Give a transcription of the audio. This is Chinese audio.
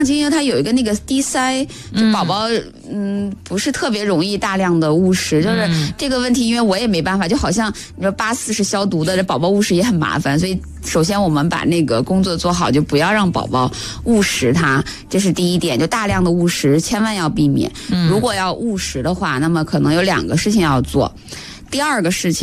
因为它有一个那个滴塞，就宝宝不是特别容易大量的误食，就是这个问题，因为我也没办法，就好像你说84是消毒的，这宝宝误食也很麻烦，所以首先我们把那个工作做好，就不要让宝宝误食它，这是第一点，就大量的误食千万要避免。如果要误食的话，那么可能有2个事情要做。第二个事情